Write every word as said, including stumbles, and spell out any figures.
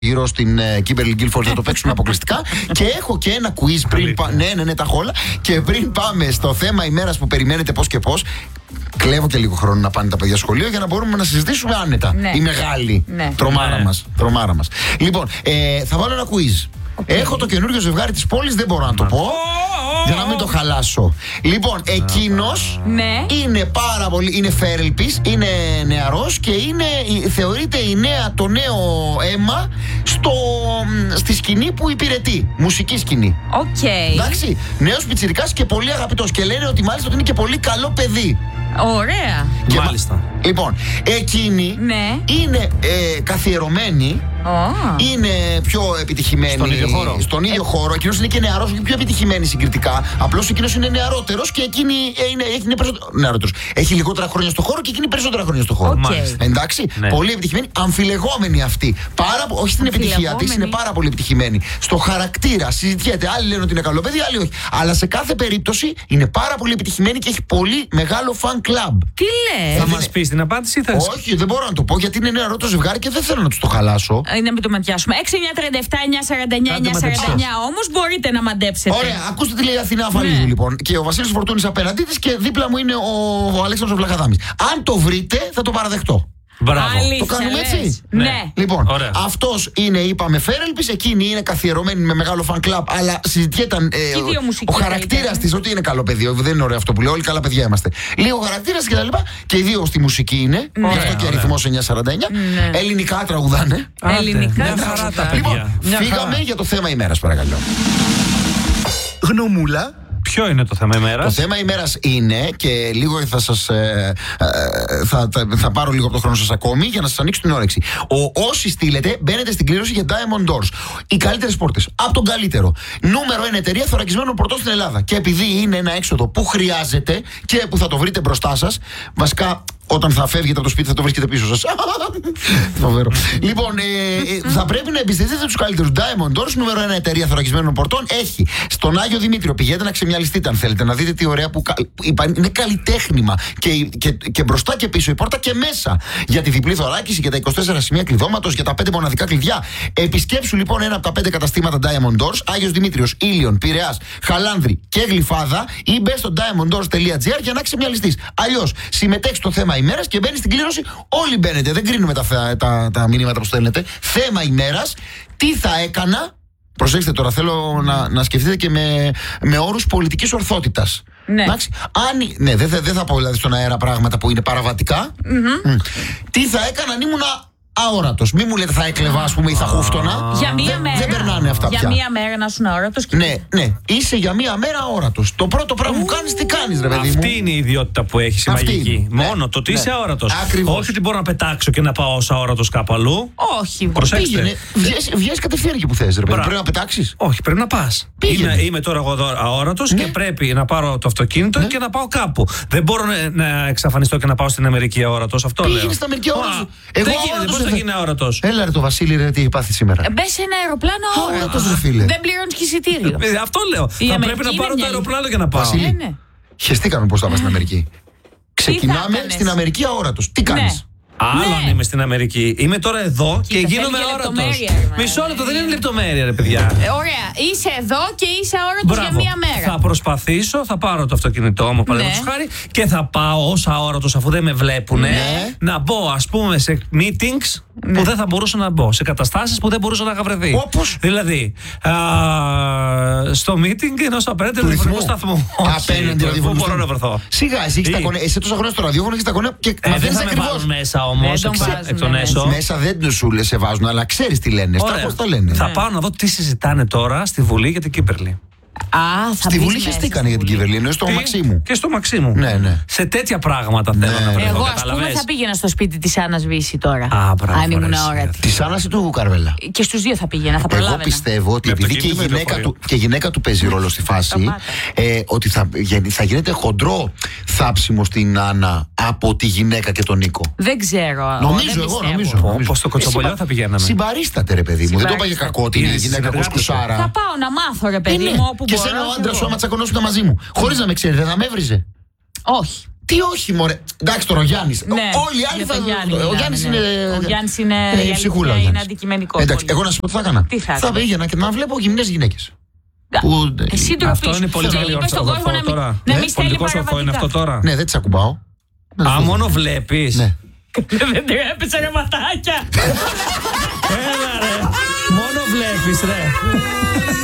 γύρω στην Kimberly Guilford, θα το παίξουμε αποκλειστικά. Και έχω και ένα quiz πριν. Πα... ναι, ναι, ναι, τα έχω όλα. Και πριν πάμε στο θέμα ημέρας που περιμένετε πώς και πώς, κλέβω και λίγο χρόνο να πάνε τα παιδιά σχολείο για να μπορούμε να συζητήσουμε άνετα. Ναι. Η μεγάλη ναι. τρομάρα ναι. μας. Τρομάρα μας. Λοιπόν, ε, θα βάλω ένα quiz. Okay. Έχω το καινούριο ζευγάρι της πόλης, δεν μπορώ να το πω. Για να μην το χαλάσω. Λοιπόν, εκείνος ναι. είναι πάρα πολύ. Είναι φέρελπης, είναι νεαρός και είναι, θεωρείται η νέα, το νέο αίμα στο, στη σκηνή που υπηρετεί. Μουσική σκηνή. Οκ. Okay. Εντάξει. Νέος πιτσιρικάς και πολύ αγαπητός. Και λένε ότι μάλιστα ότι είναι και πολύ καλό παιδί. Ωραία. Και μάλιστα. Μα... Λοιπόν, εκείνη ναι. είναι ε, καθιερωμένη. Oh. Είναι πιο επιτυχημένη στον ίδιο χώρο. Στον ίδιο ε... χώρο. Εκείνος είναι και νεαρός και πιο επιτυχημένη συγκριτικά. Απλώς εκείνος είναι νεαρότερος και εκείνη είναι, είναι περισσότερο. Νεαρότερος. Έχει λιγότερα χρόνια στο χώρο και εκείνη περισσότερα χρόνια στο χώρο. Okay. Εντάξει. Ναι. Πολύ επιτυχημένη. Αμφιλεγόμενη αυτή. Πάρα, όχι στην επιτυχία της, είναι πάρα πολύ επιτυχημένη. Στο χαρακτήρα συζητιέται. Άλλοι λένε ότι είναι καλό παιδί, άλλοι όχι. Αλλά σε κάθε περίπτωση είναι πάρα πολύ επιτυχημένη και έχει πολύ μεγάλο fan club. Τι λες? Θα μας πεις την απάντηση ή θα... Όχι, δεν μπορώ να το πω γιατί είναι νεαρό το ζευγάρι και δεν θέλω να τους το χαλάσω. Ε, να μην το ματιάσουμε. έξι εννιά τριάντα επτά εννιά σαράντα εννιά εννιά σαράντα εννιά όμως μπορείτε να μαντέψετε. Ωραία, ακούστε τι λέει η Αθηνά Αφαλίδου ναι. λοιπόν. Και ο Βασίλης Φορτούνης απέναντί της και δίπλα μου είναι ο, ο Αλέξανδρος Βλαχαδάμης. Αν το βρείτε, θα το παραδεχτώ. Μπράβο. Αλήθεια, το κάνουμε έτσι. Ναι. ναι. Λοιπόν, ωραία. αυτός είναι, είπαμε, φέρελπης, εκείνη είναι καθιερωμένη με μεγάλο fan club, αλλά συζητιέται ε, ο, ο χαρακτήρας της ότι είναι καλό παιδί. Δεν είναι ωραίο αυτό που λέω, όλοι καλά παιδιά είμαστε. Λίγο χαρακτήρας και τα λοιπά. Και οι δύο στη μουσική είναι, ναι. γι' αυτό και αριθμός εννιά σαράντα εννιά. Ναι. Ελληνικά τραγουδάνε. Άντε, ελληνικά μια χαρά τα παιδιά. Λοιπόν, μια φύγαμε χαρά. για το θέμα ημέρας, παρακαλώ. Γνωμούλα. Ποιο είναι το θέμα ημέρας? Το θέμα ημέρας είναι, και λίγο θα σας ε, ε, θα, θα, θα πάρω λίγο από το χρόνο σας ακόμη για να σας ανοίξω την όρεξη. Ο, όσοι στείλετε, μπαίνετε στην κλήρωση για Diamond Doors. Οι καλύτερες πόρτες. Από τον καλύτερο. Νούμερο ένα εταιρεία θωρακισμένων πορτών στην Ελλάδα. Και επειδή είναι ένα έξοδο που χρειάζεται και που θα το βρείτε μπροστά σας, βασικά. Όταν θα φεύγετε από το σπίτι θα το βρίσκετε πίσω σας. Φοβερό. Λοιπόν, ε, θα πρέπει να εμπιστευτείτε τους καλύτερους. Diamond Doors, νούμερο ένα εταιρεία θωρακισμένων πορτών. Έχει στον Άγιο Δημήτριο. Πηγαίνετε να ξεμυαλιστείτε αν θέλετε, να δείτε τι ωραία που. Είναι καλλιτέχνημα. Και, και, και μπροστά και πίσω η πόρτα και μέσα. Για τη διπλή θωράκιση, για τα είκοσι τέσσερα σημεία κλειδώματος, για τα πέντε μοναδικά κλειδιά. Επισκέψου λοιπόν ένα από τα πέντε καταστήματα Diamond Doors. Άγιος Δημήτριος, Ήλιον, Πειραιάς, Χαλάνδρη και Γλυφάδα. Ή μπε στο diamond doors τελεία gr για να ξεμυαλιστείς. Αλλιώς συμμετέχει στο θέμα ημέρας και μπαίνει στην κλήρωση. Όλοι μπαίνετε. Δεν κρίνουμε τα, τα, τα, τα μηνύματα που στέλνετε. Θέμα ημέρας. Τι θα έκανα. Προσέξτε τώρα, θέλω να, να σκεφτείτε και με, με όρους πολιτικής ορθότητας. Ναι. Αν, ναι, δεν δε, δε θα πω δηλαδή στον αέρα πράγματα που είναι παραβατικά. Mm-hmm. Mm. Τι θα έκανα αν ήμουνα αόρατος. Μην μου λέτε θα έκλεβα, ας πούμε, ή θα χούφτωνα. Για μία δεν, μέρα. Δεν περνάνε αυτά για πια. μία μέρα να σου αόρατος. Και... Ναι, ναι. Είσαι για μία μέρα αόρατος. Το πρώτο πράγμα που κάνεις, τι κάνεις, ρε παιδί μου. Αυτή είναι η ιδιότητα που έχεις, η μαγική. Ναι. Μόνο το ότι ναι. είσαι αόρατος. Ακριβώς. Όχι ότι μπορώ να πετάξω και να πάω ως αόρατος κάπου αλλού. Όχι. Προσέξτε. Βγες κατευθείαν εκεί που θες, ρε παιδί. Πρέπει να πετάξεις. Όχι, πρέπει να πας. Είμαι, είμαι τώρα εγώ εδώ αόρατος ναι. και πρέπει να πάρω το αυτοκίνητο ναι. και να πάω κάπου. Δεν μπορώ να, να εξαφανιστώ και να πάω στην Αμερική αόρατος. Αυτό λέω. Πήγαινε στην Αμερική αόρατος. Δεν γίνεται, πώς θα γίνει αόρατος. Έλα ρε το Βασίλη, ρε, τι έχει πάθει σήμερα. Μπε σε ένα αεροπλάνο αόρατος, ρε φίλε. Δεν πληρώνεις και εισιτήριο. Αυτό λέω. Η θα Αμερική πρέπει να πάρω το αεροπλάνο για να πάω. Βασίλη, ναι, ναι. χεστήκαμε πώς θα πάμε στην Αμερική. Ξεκινάμε στην Αμερική αόρατος. Τι κάνεις. Ναι. Άλλο ναι. αν είμαι στην Αμερική. Είμαι τώρα εδώ Κοίτα, και γίνομαι αόρατος. Μισό λεπτό, δεν είναι λεπτομέρεια, ρε παιδιά. Ε, ωραία. Είσαι εδώ και είσαι αόρατος για μία μέρα. Θα προσπαθήσω, θα πάρω το αυτοκίνητό μου, παραδείγματος χάρη, και θα πάω ως αόρατος, αφού δεν με βλέπουνε, ναι. να μπω, ας πούμε, σε meetings ναι. που δεν θα μπορούσα να μπω. Σε καταστάσεις που δεν μπορούσα να είχα βρεθεί. Όπως? Δηλαδή, α, στο meeting ενός απέναντι ραδιοφωνικού σταθμού. Απέναντι ραδιοφωνικού. Πού μπορώ να βρεθώ. Σιγά, εσύ έχεις τα κονέ. Εσύ τόσα χρόνια στο ραδιόφωνο έχεις τα κονέ. Και ε, δεν θα με βάλουν μέσα όμως. Εκ των έσω. Μέσα δεν σου λες σε βάζουν, αλλά ξέρεις τι λένε. Πώς τα λένε. Θα πάω να δω τι συζητάνε τώρα στη Βουλή για την Κύπερλη. Α, θα στη Βουλή χεστήκανε για την Κύπερλη, εννοείς στο Μαξίμου. Και στο Μαξίμου. Ναι, ναι. Σε τέτοια πράγματα θέλω ναι, να βρεθώ. Εγώ, ας πούμε, θα πήγαινα στο σπίτι της Άννας Βύση τώρα. Α, μπράβο, αν ήμουν αόρατη. Της Άννας ή του Καρβέλα. Και στους δύο θα πήγαινα, θα προλάβαινα. Εγώ πιστεύω ότι επειδή και η, γυναίκα του, και η γυναίκα του παίζει ρόλο στη φάση, ε, ότι θα, θα γίνεται χοντρό θάψιμο στην Άννα από τη γυναίκα και τον Νίκο. Δεν ξέρω. Νομίζω δεν εγώ, νομίζω. Πώς στο Κοτσομπολιό θα πηγαίναμε. Συμπαρίσταται, ρε παιδί μου. Δεν το είπα για κακό ότι είναι η γυναίκα κουσκουσάρα. Θα πάω να μάθω, ρε παιδί μου, όπου και μπορώ. Και σε ένα άντρα σου άμα τσακωνόσουν μαζί μου. Χωρίς να με ξέρει, δεν θα με έβριζε. Όχι. Τι όχι, μωρέ. Εντάξει, τώρα ο Γιάννης. Ναι, Όλοι οι άλλοι για θα. τον Γιάννη Ο μιλάμε, Γιάννης ναι. είναι. Ο Γιάννης είναι. Ε, η η ψυχούλα. αλήθεια ο είναι Γιάννης. αντικειμενικό. Εντάξει, πολύ. εγώ να σου πω τι θα έκανα. Τι θα Θα έκανες? πήγαινα και να βλέπω γυμνές γυναίκες. Που... Εσύ ντροπή Αυτό σου. είναι πολύ Και μεγάλο είπες στον κόσμο να μην- τώρα. να Ναι, μην στέλνει Πολιτικό ορθό είναι αυτό παραβατικά. τώρα. Ναι, δεν τις ακουμπάω. Α, μόνο βλέπει. Ναι. Δεν τρέπεσαι ρε ματάκια. Έλα ρε. Μόνο βλέπει, ρε.